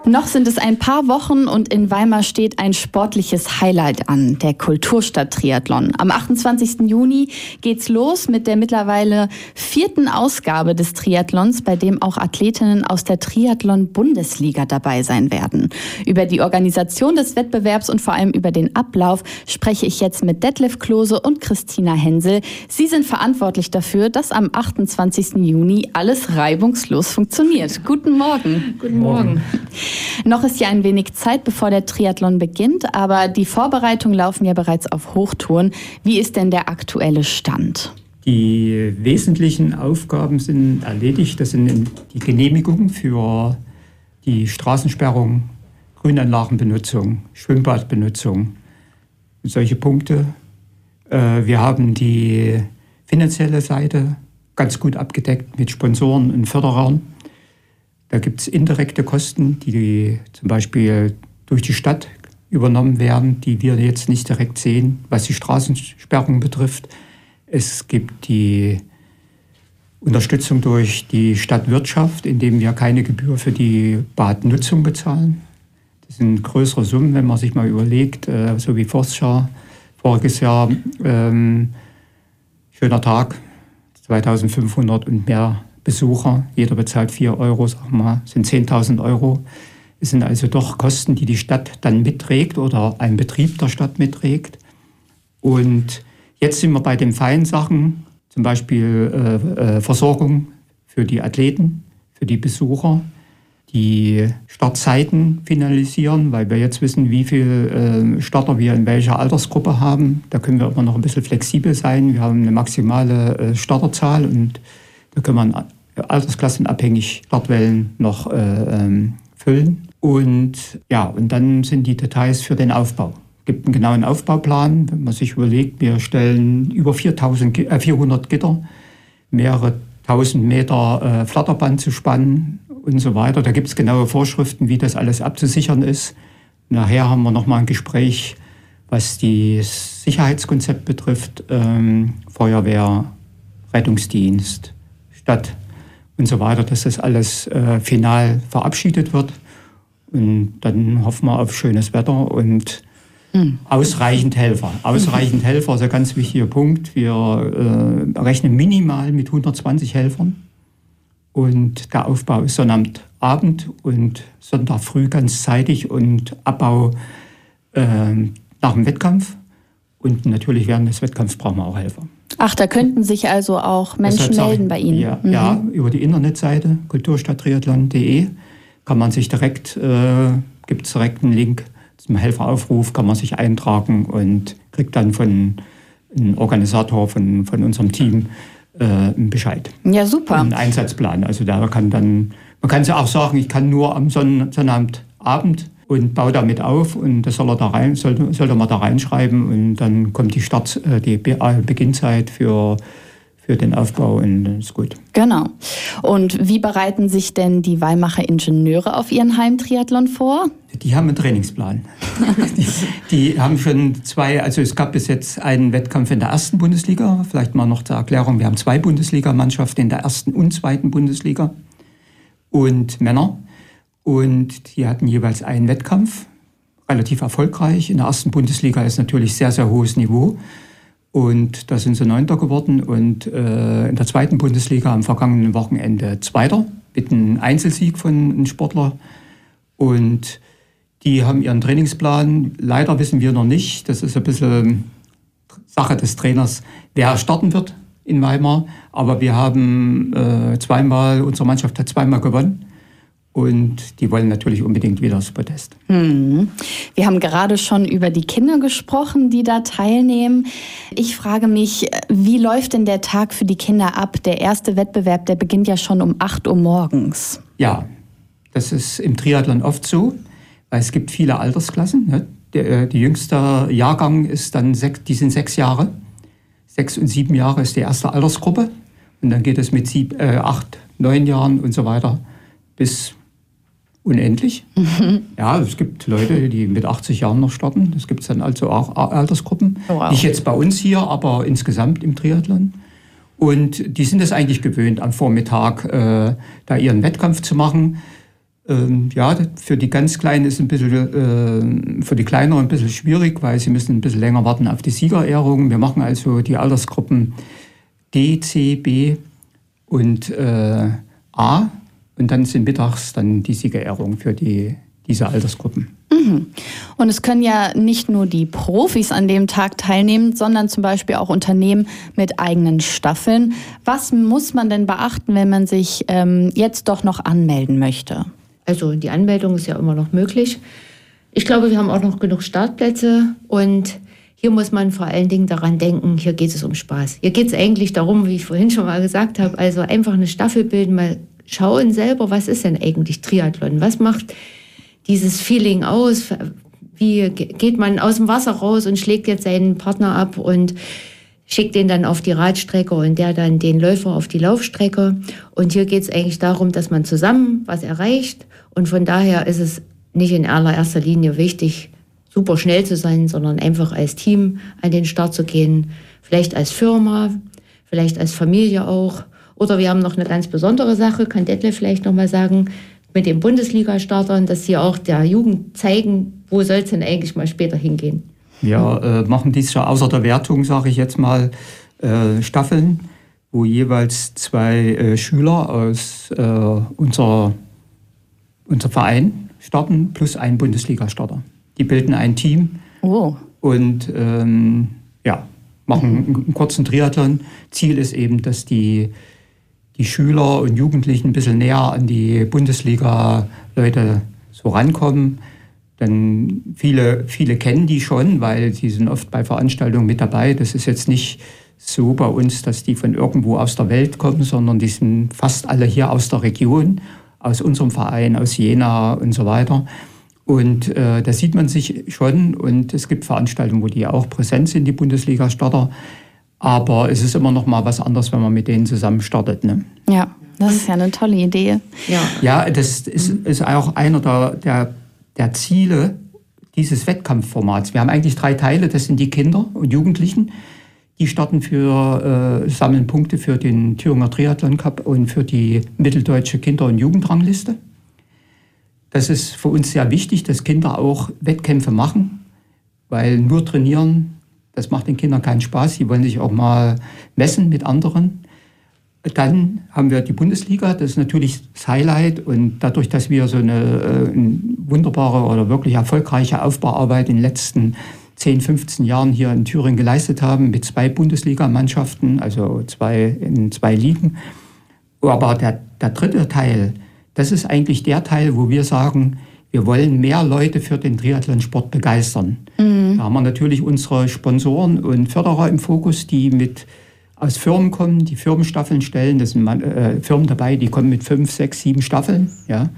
Noch sind es ein paar Wochen und in Weimar steht ein sportliches Highlight an, der Kulturstadt-Triathlon. Am 28. Juni geht's los mit der mittlerweile 4. Ausgabe des Triathlons, bei dem auch Athletinnen aus der Triathlon-Bundesliga dabei sein werden. Über die Organisation des Wettbewerbs und vor allem über den Ablauf spreche ich jetzt mit Detlef Klose und Christina Hensel. Sie sind verantwortlich dafür, dass am 28. Juni alles reibungslos funktioniert. Guten Morgen. Guten Morgen. Noch ist ja ein wenig Zeit, bevor der Triathlon beginnt, aber die Vorbereitungen laufen ja bereits auf Hochtouren. Wie ist denn der aktuelle Stand? Die wesentlichen Aufgaben sind erledigt. Das sind die Genehmigungen für die Straßensperrung, Grünanlagenbenutzung, Schwimmbadbenutzung, solche Punkte. Wir haben die finanzielle Seite ganz gut abgedeckt mit Sponsoren und Förderern. Da gibt es indirekte Kosten, die zum Beispiel durch die Stadt übernommen werden, die wir jetzt nicht direkt sehen, was die Straßensperrung betrifft. Es gibt die Unterstützung durch die Stadtwirtschaft, indem wir keine Gebühr für die Badnutzung bezahlen. Das sind größere Summen, wenn man sich mal überlegt, so wie voriges Jahr, schöner Tag, 2500 und mehr Besucher, jeder bezahlt 4 Euro, sagen wir mal, sind 10.000 Euro. Es sind also doch Kosten, die die Stadt dann mitträgt oder ein Betrieb der Stadt mitträgt. Und jetzt sind wir bei den feinen Sachen, zum Beispiel Versorgung für die Athleten, für die Besucher, die Startzeiten finalisieren, weil wir jetzt wissen, wie viele Starter wir in welcher Altersgruppe haben. Da können wir immer noch ein bisschen flexibel sein. Wir haben eine maximale Starterzahl und da kann man altersklassenabhängig Startwellen noch füllen. Und dann sind die Details für den Aufbau. Es gibt einen genauen Aufbauplan, wenn man sich überlegt, wir stellen über 400 Gitter, mehrere 1000 Meter Flatterband zu spannen und so weiter. Da gibt es genaue Vorschriften, wie das alles abzusichern ist. Nachher haben wir nochmal ein Gespräch, was das Sicherheitskonzept betrifft, Feuerwehr, Rettungsdienst, Stadt und so weiter, dass das alles final verabschiedet wird. Und dann hoffen wir auf schönes Wetter und ausreichend Helfer. Ausreichend Helfer ist ein ganz wichtiger Punkt. Wir rechnen minimal mit 120 Helfern. Und der Aufbau ist Sonnabendabend und Sonntag früh ganz zeitig und Abbau nach dem Wettkampf. Und natürlich während des Wettkampfs brauchen wir auch Helfer. Ach, da könnten sich also auch Menschen melden bei Ihnen? Ja, über die Internetseite kulturstadttriathlon.de kann man sich direkt, gibt es direkt einen Link zum Helferaufruf, kann man sich eintragen und kriegt dann von einem Organisator von unserem Team einen Bescheid. Ja, super. Einen Einsatzplan. Also da kann dann, man kann ja auch sagen, ich kann nur am Sonnabendabend und baue damit auf und das soll er mal da reinschreiben und dann kommt die Beginnzeit für den Aufbau und das ist gut. Genau. Und wie bereiten sich denn die Weimarer Ingenieure auf ihren Heimtriathlon vor? Die haben einen Trainingsplan. die haben schon es gab bis jetzt einen Wettkampf in der 1. Bundesliga, vielleicht mal noch zur Erklärung, wir haben 2 Bundesligamannschaften in der 1. und 2. Bundesliga und Männer. Und die hatten jeweils einen Wettkampf, relativ erfolgreich. In der 1. Bundesliga ist natürlich sehr, sehr hohes Niveau. Und da sind sie 9. geworden. Und in der 2. Bundesliga am vergangenen Wochenende 2. mit einem Einzelsieg von einem Sportler. Und die haben ihren Trainingsplan. Leider wissen wir noch nicht, das ist ein bisschen Sache des Trainers, wer starten wird in Weimar. Aber wir haben unsere Mannschaft hat 2-mal gewonnen. Und die wollen natürlich unbedingt wieder das Podest. Wir haben gerade schon über die Kinder gesprochen, die da teilnehmen. Ich frage mich, wie läuft denn der Tag für die Kinder ab? Der erste Wettbewerb, der beginnt ja schon um 8 Uhr morgens. Ja, das ist im Triathlon oft so, weil es gibt viele Altersklassen. Ne? Der jüngste Jahrgang ist dann die sind 6 Jahre. 6 und 7 Jahre ist die erste Altersgruppe. Und dann geht es mit 8, 9 Jahren und so weiter bis unendlich. Ja, es gibt Leute, die mit 80 Jahren noch starten. Das gibt es dann also auch Altersgruppen. Wow. Nicht jetzt bei uns hier, aber insgesamt im Triathlon. Und die sind es eigentlich gewöhnt, am Vormittag da ihren Wettkampf zu machen. Ja, für die ganz Kleinen ist ein bisschen, für die Kleineren ein bisschen schwierig, weil sie müssen ein bisschen länger warten auf die Siegerehrung. Wir machen also die Altersgruppen D, C, B und A. Und dann sind mittags dann die Siegerehrung für diese Altersgruppen. Mhm. Und es können ja nicht nur die Profis an dem Tag teilnehmen, sondern zum Beispiel auch Unternehmen mit eigenen Staffeln. Was muss man denn beachten, wenn man sich jetzt doch noch anmelden möchte? Also die Anmeldung ist ja immer noch möglich. Ich glaube, wir haben auch noch genug Startplätze und hier muss man vor allen Dingen daran denken, hier geht es um Spaß. Hier geht es eigentlich darum, wie ich vorhin schon mal gesagt habe, also einfach eine Staffel bilden, mal schauen selber, was ist denn eigentlich Triathlon? Was macht dieses Feeling aus? Wie geht man aus dem Wasser raus und schlägt jetzt seinen Partner ab und schickt den dann auf die Radstrecke und der dann den Läufer auf die Laufstrecke. Und hier geht es eigentlich darum, dass man zusammen was erreicht. Und von daher ist es nicht in allererster Linie wichtig, super schnell zu sein, sondern einfach als Team an den Start zu gehen. Vielleicht als Firma, vielleicht als Familie auch. Oder wir haben noch eine ganz besondere Sache, kann Detlef vielleicht nochmal sagen, mit den Bundesliga-Startern, dass sie auch der Jugend zeigen, wo soll es denn eigentlich mal später hingehen. Wir machen dies ja außer der Wertung, sage ich jetzt mal, Staffeln, wo jeweils 2 Schüler aus unser Verein starten, plus ein Bundesliga-Starter. Die bilden ein Team und machen einen kurzen Triathlon. Ziel ist eben, dass die Schüler und Jugendlichen ein bisschen näher an die Bundesliga-Leute so rankommen. Denn viele kennen die schon, weil sie sind oft bei Veranstaltungen mit dabei. Das ist jetzt nicht so bei uns, dass die von irgendwo aus der Welt kommen, sondern die sind fast alle hier aus der Region, aus unserem Verein, aus Jena und so weiter. Und da sieht man sich schon und es gibt Veranstaltungen, wo die auch präsent sind, die Bundesliga-Starter. Aber es ist immer noch mal was anderes, wenn man mit denen zusammen startet. Ne? Ja, das ist ja eine tolle Idee. Ja, das ist auch einer der Ziele dieses Wettkampfformats. Wir haben eigentlich 3 Teile, das sind die Kinder und Jugendlichen. Die starten sammeln Punkte für den Thüringer Triathlon Cup und für die mitteldeutsche Kinder- und Jugendrangliste. Das ist für uns sehr wichtig, dass Kinder auch Wettkämpfe machen, weil nur trainieren, das macht den Kindern keinen Spaß. Sie wollen sich auch mal messen mit anderen. Dann haben wir die Bundesliga, das ist natürlich das Highlight. Und dadurch, dass wir so eine wunderbare oder wirklich erfolgreiche Aufbauarbeit in den letzten 10, 15 Jahren hier in Thüringen geleistet haben, mit 2 Bundesligamannschaften, also in 2 Ligen. Aber der dritte Teil, das ist eigentlich der Teil, wo wir sagen, wir wollen mehr Leute für den Triathlonsport begeistern. Da haben wir natürlich unsere Sponsoren und Förderer im Fokus, die aus Firmen kommen, die Firmenstaffeln stellen. Das sind Firmen dabei, die kommen mit 5, 6, 7 Staffeln. Ja.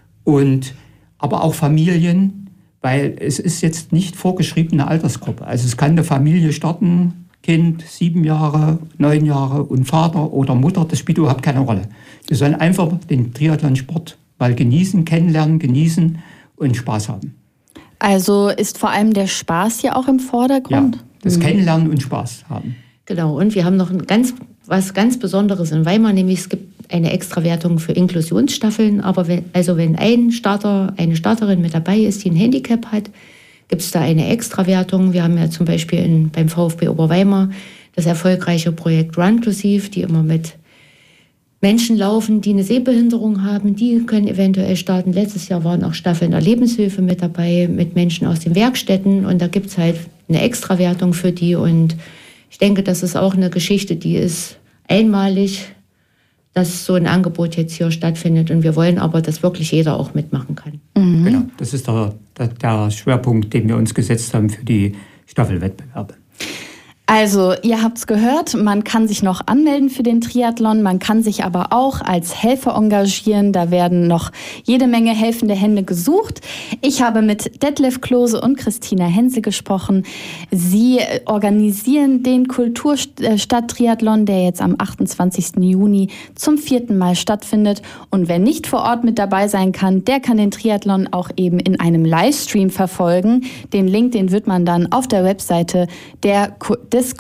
Aber auch Familien, weil es ist jetzt nicht vorgeschriebene Altersgruppe. Also es kann eine Familie starten, Kind, 7 Jahre, 9 Jahre und Vater oder Mutter, das spielt überhaupt keine Rolle. Wir sollen einfach den Triathlonsport mal kennenlernen, genießen und Spaß haben. Also ist vor allem der Spaß hier auch im Vordergrund? Ja, das Kennenlernen und Spaß haben. Genau, und wir haben noch was ganz Besonderes in Weimar, nämlich es gibt eine Extrawertung für Inklusionsstaffeln. Aber wenn ein Starter, eine Starterin mit dabei ist, die ein Handicap hat, gibt es da eine Extrawertung. Wir haben ja zum Beispiel beim VfB Oberweimar das erfolgreiche Projekt Runclusive, die immer mit Menschen laufen, die eine Sehbehinderung haben, die können eventuell starten. Letztes Jahr waren auch Staffeln der Lebenshilfe mit dabei, mit Menschen aus den Werkstätten. Und da gibt es halt eine Extrawertung für die. Und ich denke, das ist auch eine Geschichte, die ist einmalig, dass so ein Angebot jetzt hier stattfindet. Und wir wollen aber, dass wirklich jeder auch mitmachen kann. Mhm. Genau, das ist der Schwerpunkt, den wir uns gesetzt haben für die Staffelwettbewerbe. Also, ihr habt's gehört, man kann sich noch anmelden für den Triathlon, man kann sich aber auch als Helfer engagieren. Da werden noch jede Menge helfende Hände gesucht. Ich habe mit Detlef Klose und Christina Hensel gesprochen. Sie organisieren den Kulturstadt-Triathlon, der jetzt am 28. Juni zum 4. Mal stattfindet. Und wer nicht vor Ort mit dabei sein kann, der kann den Triathlon auch eben in einem Livestream verfolgen. Den Link, den wird man dann auf der Webseite des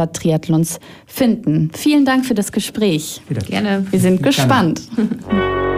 Kulturstadt-Triathlons finden. Vielen Dank für das Gespräch. Bitte. Gerne. Wir sind gespannt.